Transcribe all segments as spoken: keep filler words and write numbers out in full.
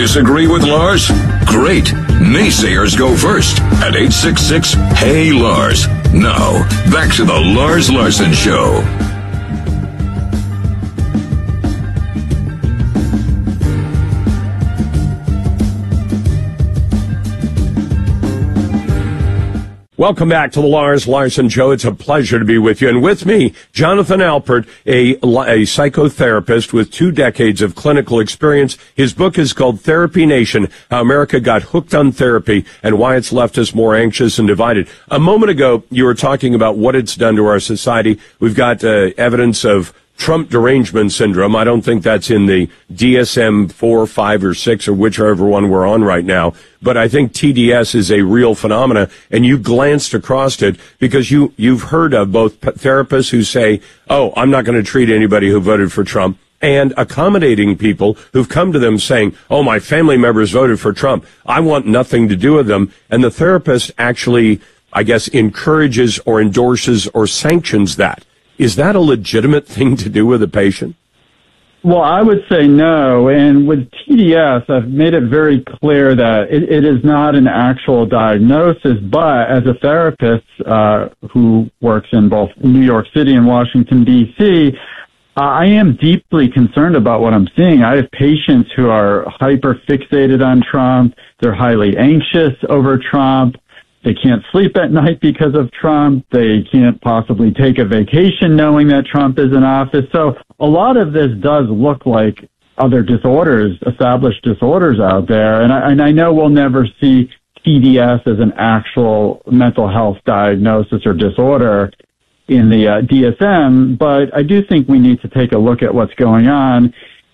Disagree with Lars? Great. Naysayers go first at eight six six, hey Lars. Now, back to the Lars Larson Show. Welcome back to the Lars Larson Show. It's a pleasure to be with you. And with me, Jonathan Alpert, a, a psychotherapist with two decades of clinical experience. His book is called Therapy Nation, How America Got Hooked on Therapy and Why It's Left Us More Anxious and Divided. A moment ago, you were talking about what it's done to our society. We've got uh, evidence of Trump derangement syndrome. I don't think that's in the D S M four, five, or six, or whichever one we're on right now. But I think T D S is a real phenomena, and you glanced across it because you, you've heard of both therapists who say, oh, I'm not going to treat anybody who voted for Trump, and accommodating people who've come to them saying, oh, my family members voted for Trump. I want nothing to do with them. And the therapist actually, I guess, encourages or endorses or sanctions that. Is that a legitimate thing to do with a patient? Well, I would say no. And with T D S, I've made it very clear that it, it is not an actual diagnosis. But as a therapist uh, who works in both New York City and Washington, D C, uh, I am deeply concerned about what I'm seeing. I have patients who are hyper fixated on Trump. They're highly anxious over Trump. They can't sleep at night because of Trump. They can't possibly take a vacation knowing that Trump is in office. So a lot of this does look like other disorders, established disorders out there. And I, and I know we'll never see T D S as an actual mental health diagnosis or disorder in the uh, D S M, but I do think we need to take a look at what's going on.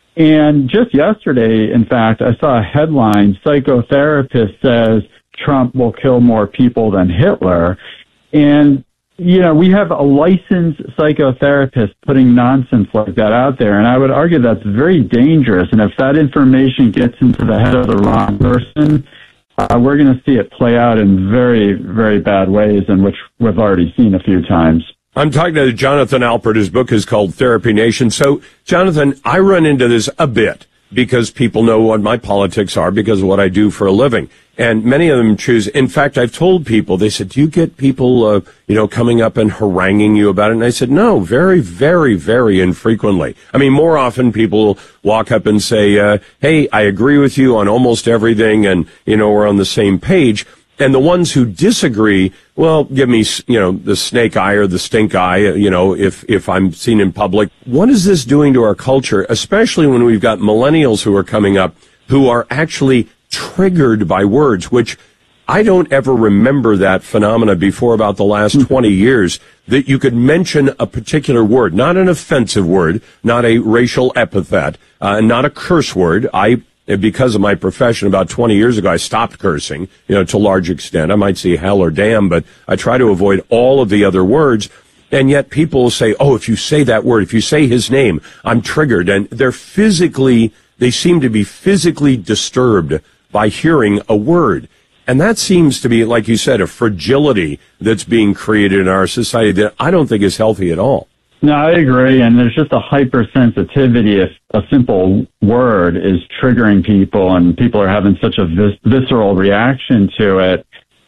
And just yesterday, in fact, I saw a headline, psychotherapist says Trump will kill more people than Hitler. And, you know, we have a licensed psychotherapist putting nonsense like that out there. And I would argue that's very dangerous. And if that information gets into the head of the wrong person, uh, we're going to see it play out in very, very bad ways, in which we've already seen a few times. I'm talking to Jonathan Alpert. His book is called Therapy Nation. So, Jonathan, I run into this a bit because people know what my politics are because of what I do for a living. And many of them choose. In fact, I've told people, they said, do you get people, uh, you know, coming up and haranguing you about it? And I said, no, very, very, very infrequently. I mean, more often people walk up and say, uh, hey, I agree with you on almost everything. And, you know, we're on the same page. And the ones who disagree, well, give me, you know, the snake eye or the stink eye, you know, if, if I'm seen in public. What is this doing to our culture, especially when we've got millennials who are coming up who are actually triggered by words, which I don't ever remember that phenomena before about the last twenty years, that you could mention a particular word, not an offensive word, not a racial epithet, uh, not a curse word. I, because of my profession, about twenty years ago, I stopped cursing, you know, to a large extent. I might say hell or damn, but I try to avoid all of the other words. And yet people say, oh, if you say that word, if you say his name, I'm triggered. And they're physically, they seem to be physically disturbed by hearing a word. And that seems to be, like you said, a fragility that's being created in our society that I don't think is healthy at all. No, I agree. And there's just a hypersensitivity if a simple word is triggering people and people are having such a vis- visceral reaction to it.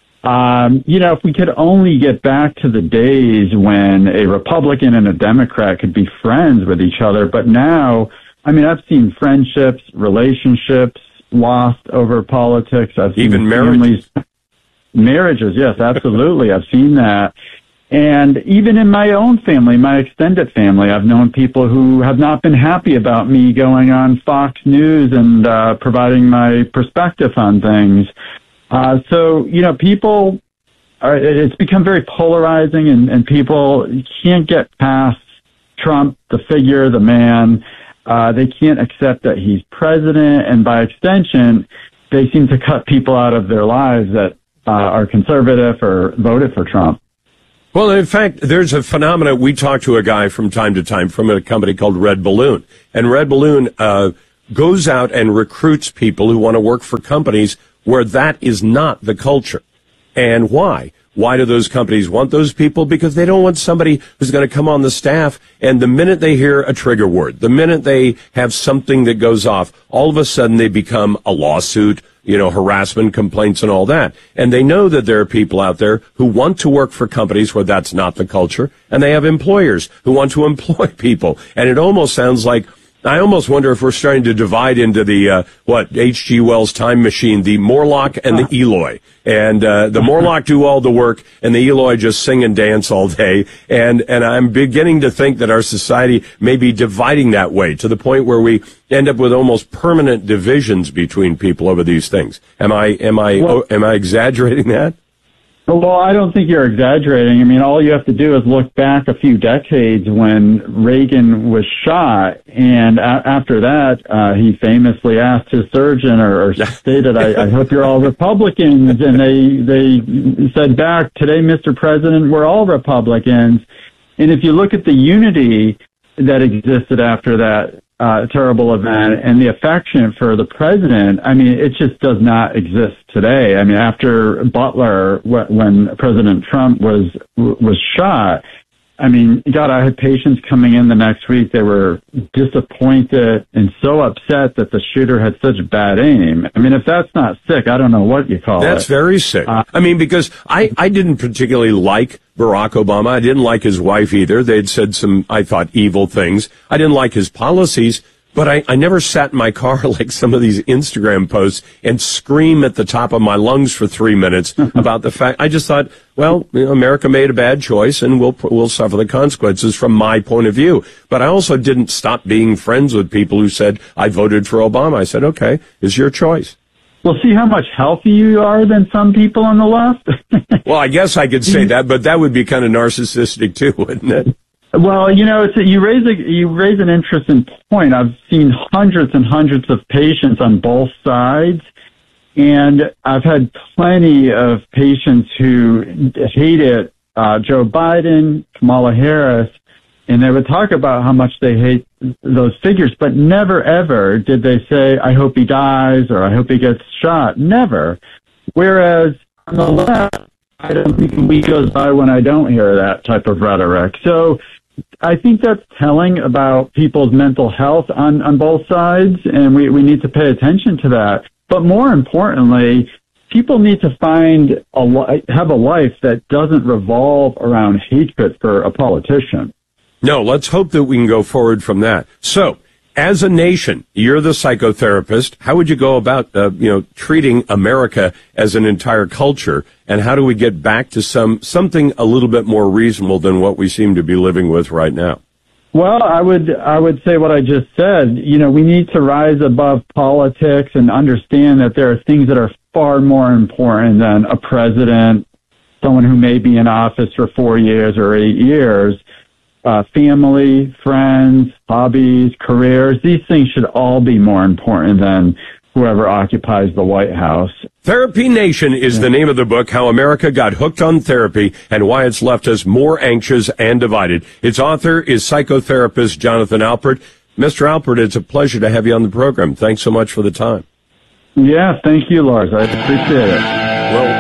Um, you know, if we could only get back to the days when a Republican and a Democrat could be friends with each other. But now, I mean, I've seen friendships, relationships lost over politics. I've seen even marriages. Marriages, yes, absolutely. I've seen that. And even in my own family, my extended family, I've known people who have not been happy about me going on Fox News and uh, providing my perspective on things. Uh, so, you know, people are, it's become very polarizing and, and people can't get past Trump, the figure, the man. Uh, they can't accept that he's president, and by extension, they seem to cut people out of their lives that uh, are conservative or voted for Trump. Well, in fact, there's a phenomenon. We talk to a guy from time to time from a company called Red Balloon, and Red Balloon uh, goes out and recruits people who want to work for companies where that is not the culture. And why? Why do those companies want those people? Because they don't want somebody who's going to come on the staff, and the minute they hear a trigger word, the minute they have something that goes off, all of a sudden they become a lawsuit, you know, harassment complaints and all that. And they know that there are people out there who want to work for companies where that's not the culture, and they have employers who want to employ people. And it almost sounds like, I almost wonder if we're starting to divide into the, uh, what, H G Wells time machine, the Morlock and the Eloi. And, uh, the Morlock do all the work and the Eloi just sing and dance all day. And, and I'm beginning to think that our society may be dividing that way to the point where we end up with almost permanent divisions between people over these things. Am I, am I, well, oh, am I exaggerating that? Well, I don't think you're exaggerating. I mean, all you have to do is look back a few decades when Reagan was shot, and a- after that, uh, he famously asked his surgeon, or, or stated, I, I hope you're all Republicans, and they they said back, today, Mister President, we're all Republicans. And if you look at the unity that existed after that uh, terrible event and the affection for the president, I mean, it just does not exist today. I mean, after Butler, wh- when President Trump was was shot, I mean, God, I had patients coming in the next week. They were disappointed and so upset that the shooter had such bad aim. I mean, if that's not sick, I don't know what you call That's it. That's very sick. Uh, I mean, because I, I didn't particularly like Barack Obama. I didn't like his wife either. They'd said some, I thought, evil things. I didn't like his policies. But I, I never sat in my car like some of these Instagram posts and scream at the top of my lungs for three minutes about the fact. I just thought, well, you know, America made a bad choice and we'll, we'll suffer the consequences from my point of view. But I also didn't stop being friends with people who said, I voted for Obama. I said, okay, it's your choice. Well, see how much healthier you are than some people on the left? Well, I guess I could say that, but that would be kind of narcissistic too, wouldn't it? Well, you know, it's a, you raise a you raise an interesting point. I've seen hundreds and hundreds of patients on both sides, and I've had plenty of patients who hated uh, Joe Biden, Kamala Harris, and they would talk about how much they hate those figures, but never ever did they say, "I hope he dies" or "I hope he gets shot." Never. Whereas on the left, I don't think a week goes by when I don't hear that type of rhetoric. So I think that's telling about people's mental health on, on both sides, and we, we need to pay attention to that. But more importantly, people need to find a li- have a life that doesn't revolve around hatred for a politician. No, let's hope that we can go forward from that. So, as a nation, you're the psychotherapist. How would you go about, uh, you know, treating America as an entire culture? And how do we get back to some something a little bit more reasonable than what we seem to be living with right now? Well, I would I would say what I just said. You know, we need to rise above politics and understand that there are things that are far more important than a president, someone who may be in office for four years or eight years. Uh, family, friends, hobbies, careers, these things should all be more important than whoever occupies the White House. Therapy Nation is the name of the book, How America Got Hooked on Therapy and Why It's Left Us More Anxious and Divided. Its author is psychotherapist Jonathan Alpert. Mister Alpert, it's a pleasure to have you on the program. Thanks so much for the time. Yeah, thank you, Lars. I appreciate it. Well,